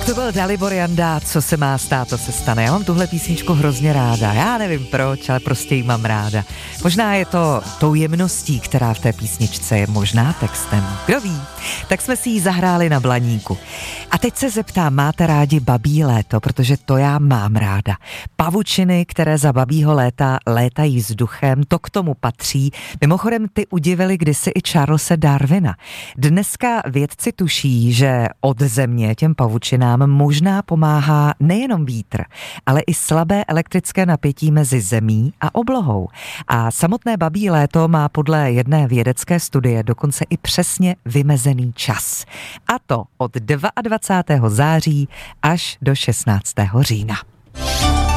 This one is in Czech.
Tak to byl Dalibor Janda, Co se má stát, to se stane. Já mám tuhle písničku hrozně ráda. Já nevím proč, ale prostě ji mám ráda. Možná je to tou jemností, která v té písničce je, možná textem. Kdo ví? Tak jsme si ji zahráli na Blaníku. A teď se zeptám, máte rádi babí léto, protože to já mám ráda. Pavučiny, které za babího léta létají vzduchem, to k tomu patří. Mimochodem ty udivili kdysi i Charlese Darwina. Dneska vědci tuší, že od země těm pavučinám možná pomáhá nejenom vítr, ale i slabé elektrické napětí mezi zemí a oblohou. A samotné babí léto má podle jedné vědecké studie dokonce i přesně vymezený čas. A to od 22. září až do 16. října.